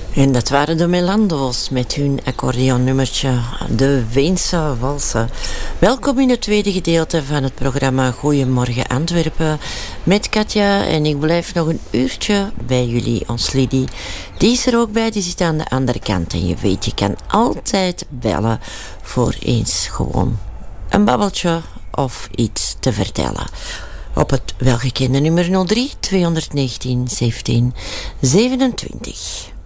En dat waren de Melando's met hun accordeonnummertje, de Weense walsen. Welkom in het tweede gedeelte van het programma Goedemorgen Antwerpen met Katja. En ik blijf nog een uurtje bij jullie, ons Lidie. Die is er ook bij, die zit aan de andere kant. En je weet, je kan altijd bellen voor eens gewoon een babbeltje of iets te vertellen. Op het welgekende nummer 03 219 17 27.